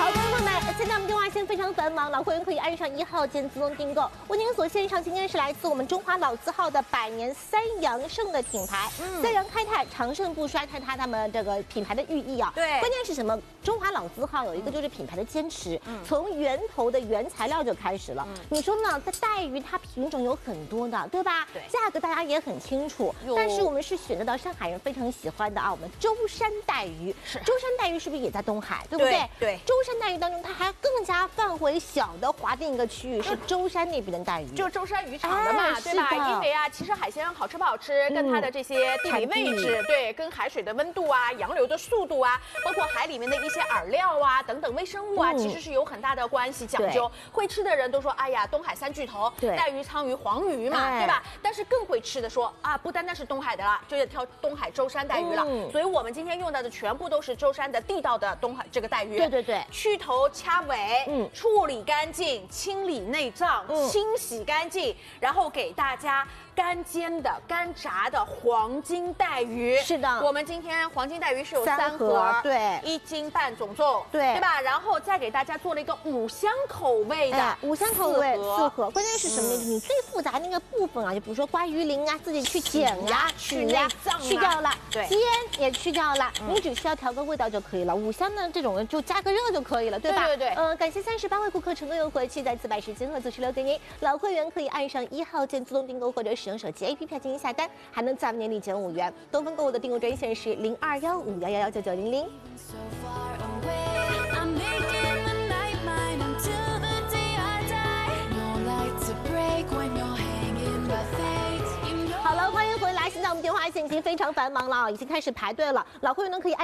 好，观众朋友们，现在我们电话线非常繁忙，老会员可以按上1号键自动订购。为您所献上，今天是来自我们中华老字号的百年三阳盛的品牌，三阳开泰，长盛不衰，看他们这个品牌的寓意啊。 对， 关键是什么？中华老字号有一个就是品牌的坚持，从源头的原材料就开始了。你说呢？在带鱼它品种有很多的，对吧？ 对， 价格大家也很清楚，但是我们是选择到上海人非常喜欢的啊，我们舟山带鱼。是，舟山带鱼是不是也在东海？对不对？ 对， 舟山带鱼当中，它还更加范围小的划定一个区域，是舟山那边的带鱼， 就是舟山渔场的嘛，对吧？因为啊，其实海鲜好吃不好吃，跟它的这些地理位置，对，跟海水的温度啊、洋流的速度啊，包括海里面的一些饵料啊等等微生物啊，其实是有很大的关系讲究。会吃的人都说，哎呀，东海三巨头，带鱼、鲳鱼、黄鱼嘛，对吧？但是更会吃的说啊，不单单是东海的了，就要挑东海舟山带鱼了。所以我们今天用到的全部都是舟山的地道的东海这个带鱼。对，去头掐尾，处理干净，清理内脏，清洗干净，然后给大家干煎的、干炸的黄金带鱼。是的，我们今天黄金带鱼是有3盒，对，1斤半总重，对吧？然后再给大家做了一个5香口味的，5香口味4盒。关键是什么呢？你最复杂那个部分啊，就比如说刮鱼鳞啊，自己去剪呀、取呀，去掉了，对，煎也去掉了，你只需要调个味道就可以了。5香呢这种就加个热就可以了，对吧？对。感谢38位顾客成功优惠，期待400时间合组留给您。老会员可以按上1号键自动订购，或者使用手机 APP 进行下单，还能再年礼减5元。东风购物的订购专线是021511199900。好了，欢迎回来。现在我们电话线已经非常繁忙了，已经开始排队了。老会员呢可以按